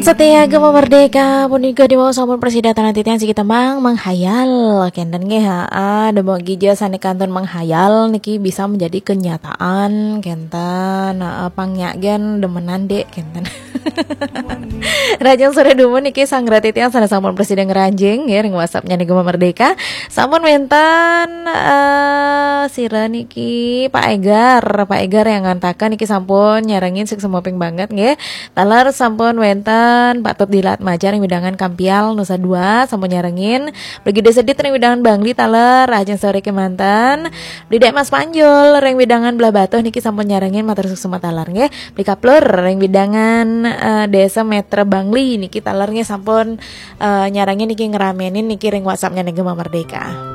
Setia Gema Merdeka punika di bawah sampun presiden tanah titian kita mang menghayal kenten ge demo gija sane kanton menghayal niki bisa menjadi kenyataan kenten pangyagen demenan dek kenten Rajang sore dumun niki sang titian sana sampun presiden ngeranjing ya ring WhatsAppnya nih Gema Merdeka sampun mentan sira niki Pak Egar yang ngantakan niki sampun nyarengin sik semoping banget nggih talar sampun wenten patut dilat majar yang widangan Kampial Nusa Dua sampun nyarengin Brigade Sedit yang widangan Bangli taler Rajang sore kemantan Brigade Mas Panjul yang widangan Belah Batuh niki sampun nyarengin matur suksema talar nggih Brikaplur yang widangan Desa Metre Bangli niki taler nggih sampun nyarengin niki ngeramenin niki ring WhatsAppnya nih Gema Merdeka.